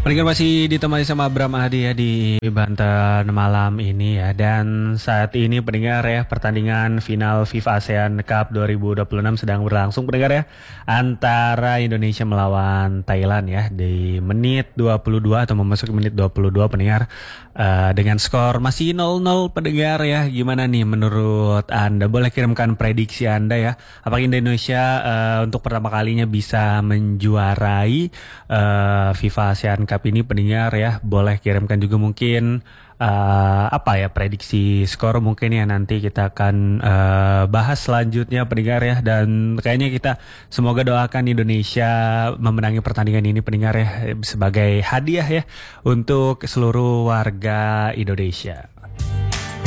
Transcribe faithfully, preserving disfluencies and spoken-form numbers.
Pendengar masih ditemani sama Bram Adi ya di Banten malam ini ya. Dan saat ini pendengar ya, pertandingan final FIFA ASEAN Cup dua ribu dua puluh enam sedang berlangsung pendengar ya, antara Indonesia melawan Thailand ya di menit dua puluh dua atau memasuki menit dua puluh dua pendengar. Uh, dengan skor masih nol nol pendengar ya. Gimana nih menurut Anda? Boleh kirimkan prediksi Anda ya. Apakah Indonesia uh, untuk pertama kalinya bisa menjuarai uh, FIFA ASEAN Cup ini pendengar ya? Boleh kirimkan juga mungkin uh, apa ya prediksi skor mungkin ya, nanti kita akan uh, bahas selanjutnya pendengar ya. Dan kayaknya kita semoga doakan Indonesia memenangi pertandingan ini pendengar ya, sebagai hadiah ya untuk seluruh warga Indonesia.